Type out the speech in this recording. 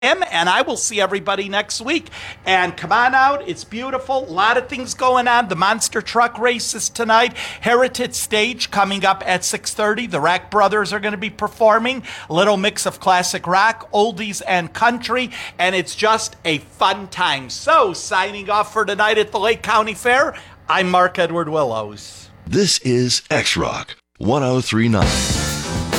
and I will see everybody next week. And come on out. It's beautiful. A lot of things going on. The monster truck race is tonight. Heritage Stage coming up at 6:30. The Rack Brothers are going to be performing. A little mix of classic rock, oldies, and country. And it's just a fun time. So, signing off for tonight at the Lake County Fair, I'm Mark Edward Willows. This is X-Rock 1039.